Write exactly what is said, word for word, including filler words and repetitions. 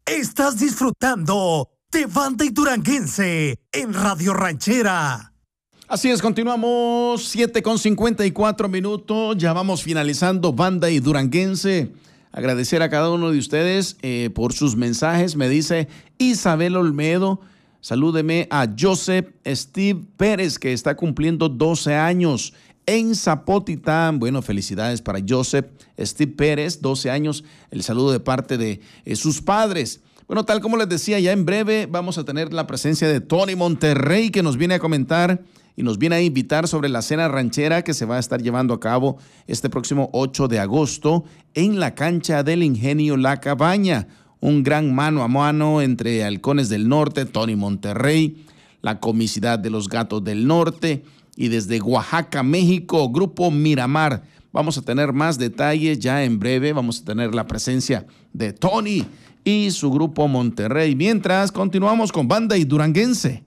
Estás disfrutando de Banda y Duranguense en Radio Ranchera. Así es, continuamos siete con cincuenta y cuatro minutos, ya vamos finalizando Banda y Duranguense. Agradecer a cada uno de ustedes eh, por sus mensajes. Me dice Isabel Olmedo, salúdeme a Joseph Steve Pérez, que está cumpliendo doce años en Zapotitán. Bueno, felicidades para Joseph Steve Pérez, doce años. El saludo de parte de eh, sus padres. Bueno, tal como les decía, ya en breve vamos a tener la presencia de Tony Monterrey, que nos viene a comentar y nos viene a invitar sobre la cena ranchera que se va a estar llevando a cabo este próximo ocho de agosto en la cancha del Ingenio La Cabaña. Un gran mano a mano entre Halcones del Norte, Tony Monterrey, la Comicidad de los Gatos del Norte y desde Oaxaca, México, Grupo Miramar. Vamos a tener más detalles ya en breve. Vamos a tener la presencia de Tony y su Grupo Monterrey. Mientras, continuamos con Banda y Duranguense.